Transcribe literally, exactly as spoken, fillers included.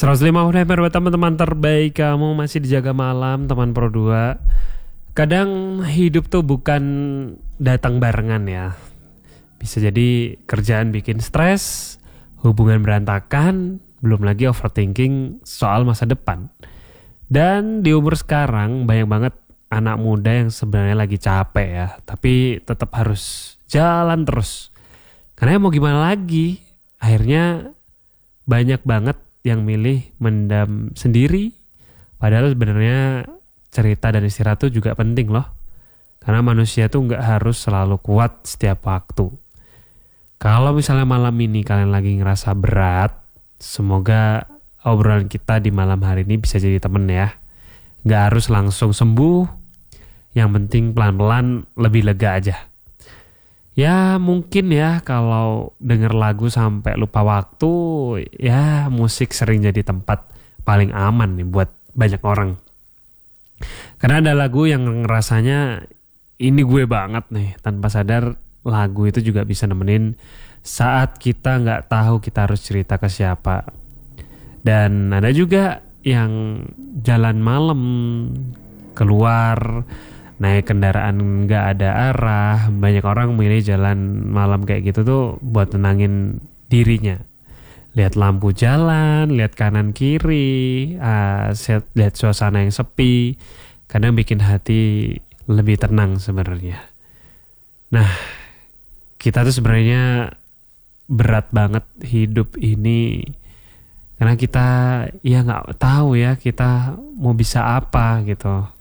seratus lima puluh F M buat teman-teman terbaik kamu masih dijaga malam teman Pro dua. Kadang hidup tuh bukan datang barengan ya. Bisa jadi kerjaan bikin stres, hubungan berantakan, belum lagi overthinking soal masa depan. Dan di umur sekarang banyak banget anak muda yang sebenarnya lagi capek ya, tapi tetap harus jalan terus. Karena mau gimana lagi, akhirnya banyak banget yang milih mendam sendiri. Padahal sebenarnya cerita dan istirahat tuh juga penting loh. Karena manusia tuh gak harus selalu kuat setiap waktu. Kalau misalnya malam ini kalian lagi ngerasa berat, semoga obrolan kita di malam hari ini bisa jadi temen ya. Gak harus langsung sembuh, yang penting pelan-pelan lebih lega aja. Ya mungkin ya kalau denger lagu sampai lupa waktu, ya musik sering jadi tempat paling aman nih buat banyak orang. Karena ada lagu yang rasanya ini gue banget nih, tanpa sadar lagu itu juga bisa nemenin saat kita gak tahu kita harus cerita ke siapa. Dan ada juga yang jalan malam, keluar, naik kendaraan gak ada arah. Banyak orang milih jalan malam kayak gitu tuh buat tenangin dirinya. Lihat lampu jalan, lihat kanan kiri, uh, lihat suasana yang sepi. Kadang bikin hati lebih tenang sebenarnya. Nah, kita tuh sebenarnya berat banget hidup ini. Karena kita ya gak tahu ya kita mau bisa apa gitu.